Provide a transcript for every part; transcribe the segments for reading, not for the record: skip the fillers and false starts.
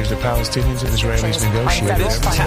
the Palestinians and Israelis negotiated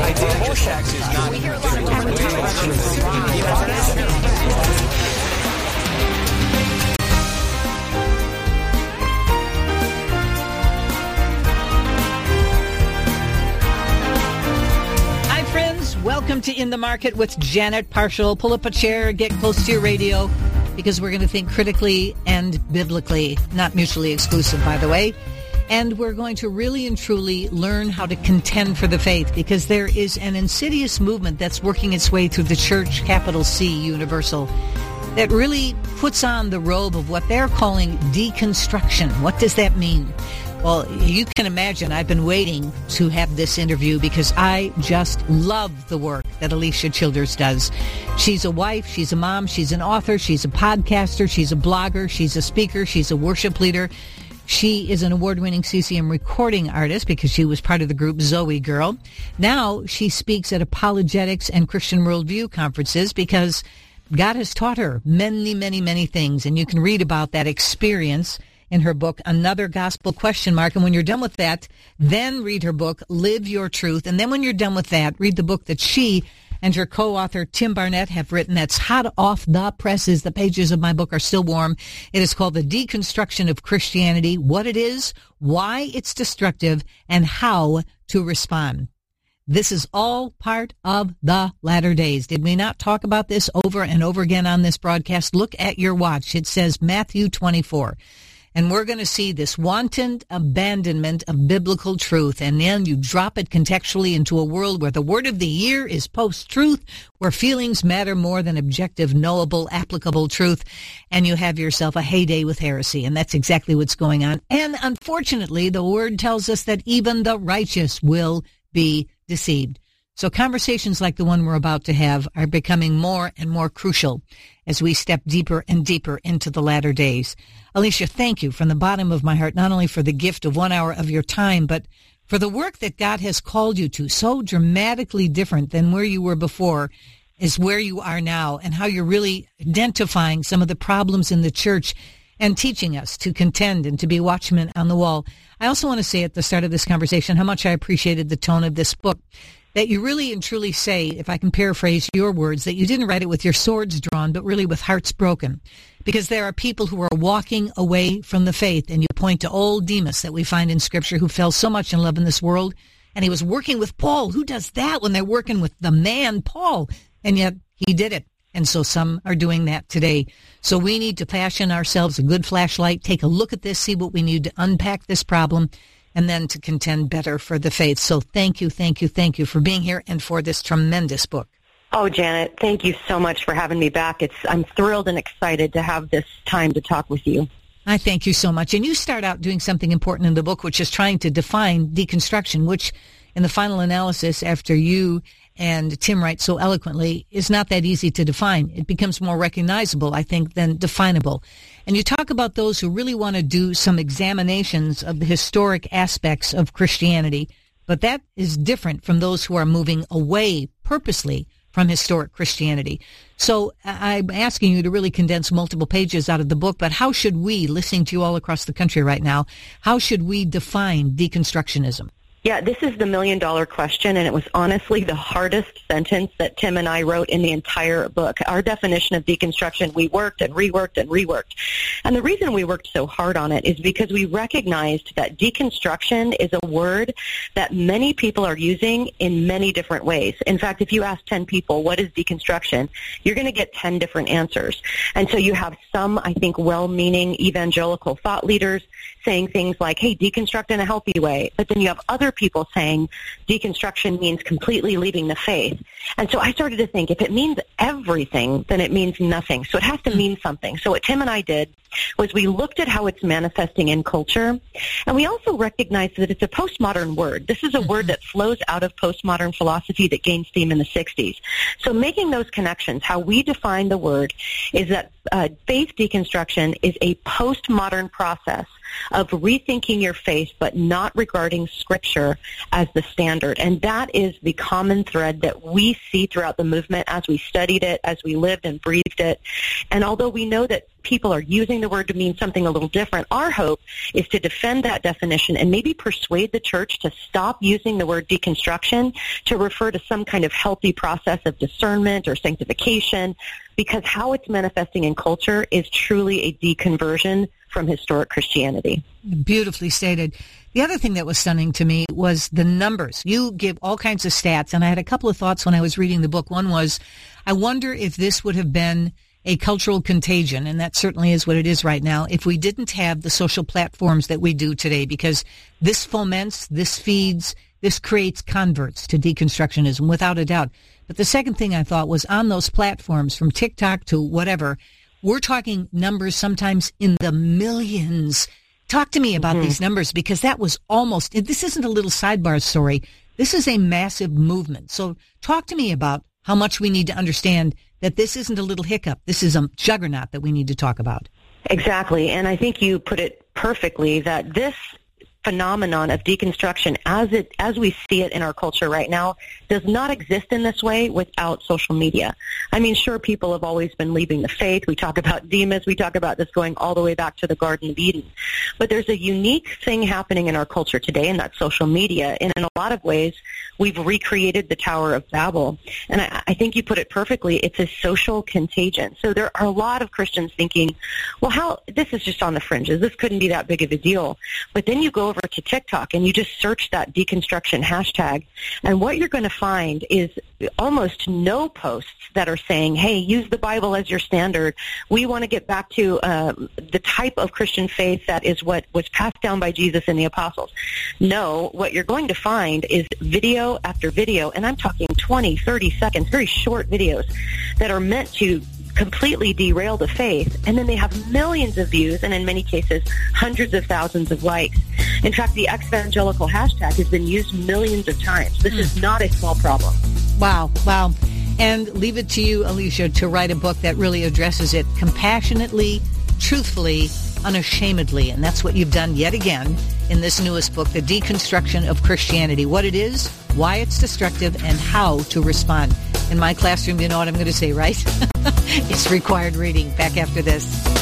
Welcome to In the Market with Janet Parshall. Pull up a chair, get close to your radio, because we're going to think critically and biblically, not mutually exclusive, by the way. And we're going to really and truly learn how to contend for the faith, because there is an insidious movement that's working its way through the church, capital C, universal, that really puts on the robe of what they're calling deconstruction. What does that mean? Well, you can imagine I've been waiting to have this interview because I just love the work that Alicia Childers does. She's a wife, she's a mom, she's an author, she's a podcaster, she's a blogger, she's a speaker, she's a worship leader. She is an award-winning CCM recording artist because she was part of the group Zoe Girl. Now she speaks at apologetics and Christian worldview conferences because God has taught her many, many, many things, and you can read about that experience in her book, Another Gospel ? And when you're done with that, then read her book, Live Your Truth. And then when you're done with that, read the book that she and her co-author, Tim Barnett, have written that's hot off the presses. The pages of my book are still warm. It is called The Deconstruction of Christianity, What It Is, Why It's Destructive, and How to Respond. This is all part of the latter days. Did we not talk about this over and over again on this broadcast? Look at your watch. It says Matthew 24. And we're going to see this wanton abandonment of biblical truth. And then you drop it contextually into a world where the word of the year is post-truth, where feelings matter more than objective, knowable, applicable truth. And you have yourself a heyday with heresy. And that's exactly what's going on. And unfortunately, the word tells us that even the righteous will be deceived. So conversations like the one we're about to have are becoming more and more crucial as we step deeper and deeper into the latter days. Alicia, thank you from the bottom of my heart, not only for the gift of 1 hour of your time, but for the work that God has called you to, so dramatically different than where you were before is where you are now, and how you're really identifying some of the problems in the church and teaching us to contend and to be watchmen on the wall. I also want to say at the start of this conversation how much I appreciated the tone of this book, that you really and truly say, if I can paraphrase your words, that you didn't write it with your swords drawn, but really with hearts broken. Because there are people who are walking away from the faith, and you point to old Demas that we find in Scripture who fell so much in love in this world, and he was working with Paul. Who does that when they're working with the man Paul? And yet he did it. And so some are doing that today. So we need to fashion ourselves a good flashlight, take a look at this, see what we need to unpack this problem, and then to contend better for the faith. So thank you for being here and for this tremendous book. Oh, Janet, thank you so much for having me back. I'm thrilled and excited to have this time to talk with you. I thank you so much. And you start out doing something important in the book, which is trying to define deconstruction, which in the final analysis, after you and Tim write so eloquently, is not that easy to define. It becomes more recognizable, I think, than definable. And you talk about those who really want to do some examinations of the historic aspects of Christianity, but that is different from those who are moving away purposely from historic Christianity. So I'm asking you to really condense multiple pages out of the book, but how should we, listening to you all across the country right now, how should we define deconstructionism? Yeah, this is the million-dollar question, and it was honestly the hardest sentence that Tim and I wrote in the entire book. Our definition of deconstruction, we worked and reworked and reworked. And the reason we worked so hard on it is because we recognized that deconstruction is a word that many people are using in many different ways. In fact, if you ask 10 people, what is deconstruction, you're going to get 10 different answers. And so you have some, I think, well-meaning evangelical thought leaders saying things like, hey, deconstruct in a healthy way. But then you have other people saying deconstruction means completely leaving the faith. And so I started to think, if it means everything, then it means nothing. So it has to mean something. So what Tim and I did was we looked at how it's manifesting in culture, and we also recognized that it's a postmodern word. This is a word that flows out of postmodern philosophy that gained steam in the 60s. So making those connections, how we define the word is that faith deconstruction is a postmodern process of rethinking your faith, but not regarding Scripture as the standard. And that is the common thread that we see throughout the movement as we studied it, as we lived and breathed it. And although we know that people are using the word to mean something a little different. Our hope is to defend that definition and maybe persuade the church to stop using the word deconstruction to refer to some kind of healthy process of discernment or sanctification, because how it's manifesting in culture is truly a deconversion from historic Christianity. Beautifully stated. The other thing that was stunning to me was the numbers. You give all kinds of stats, and I had a couple of thoughts when I was reading the book. One was, I wonder if this would have been a cultural contagion, and that certainly is what it is right now, if we didn't have the social platforms that we do today, because this foments, this feeds, this creates converts to deconstructionism, without a doubt. But the second thing I thought was, on those platforms, from TikTok to whatever, we're talking numbers sometimes in the millions. Talk to me about these numbers, because that was almost, this isn't a little sidebar story. This is a massive movement. So talk to me about how much we need to understand that this isn't a little hiccup. This is a juggernaut that we need to talk about. Exactly. And I think you put it perfectly, that this phenomenon of deconstruction as we see it in our culture right now does not exist in this way without social media. I mean, sure, people have always been leaving the faith. We talk about Demas. We talk about this going all the way back to the Garden of Eden. But there's a unique thing happening in our culture today, and that's social media. And in a lot of ways, we've recreated the Tower of Babel. And I think you put it perfectly. It's a social contagion. So there are a lot of Christians thinking, well, this is just on the fringes. This couldn't be that big of a deal. But then you go over to TikTok and you just search that deconstruction hashtag, and what you're going to find is almost no posts that are saying, hey, use the Bible as your standard. We want to get back to the type of Christian faith that is what was passed down by Jesus and the apostles. No, what you're going to find is video after video, and I'm talking 20, 30 seconds, very short videos that are meant to completely derail the faith, and then they have millions of views, and in many cases, hundreds of thousands of likes. In fact, the ex-evangelical hashtag has been used millions of times. This is not a small problem. Wow. And leave it to you, Alicia, to write a book that really addresses it compassionately, truthfully, unashamedly. And that's what you've done yet again in this newest book, The Deconstruction of Christianity. What it is, why it's destructive, and how to respond. In my classroom, you know what I'm going to say, right? It's required reading. Back after this.